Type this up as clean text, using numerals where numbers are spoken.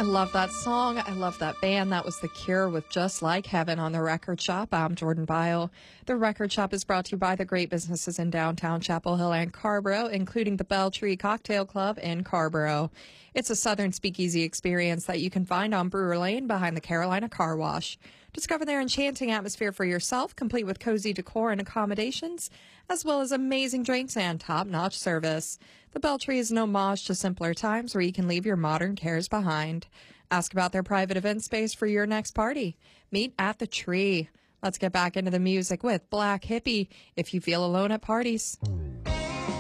I love that song. I love that band. That was The Cure with Just Like Heaven on The Record Shop. I'm Jordan Bile. The Record Shop is brought to you by the great businesses in downtown Chapel Hill and Carrboro, including the Bell Tree Cocktail Club in Carrboro. It's a southern speakeasy experience that you can find on Brewer Lane behind the Carolina Car Wash. Discover their enchanting atmosphere for yourself, complete with cozy decor and accommodations, as well as amazing drinks and top-notch service. The Bell Tree is an homage to simpler times where you can leave your modern cares behind. Ask about their private event space for your next party. Meet at the Tree. Let's get back into the music with Black Hippie, If You Feel Alone at Parties.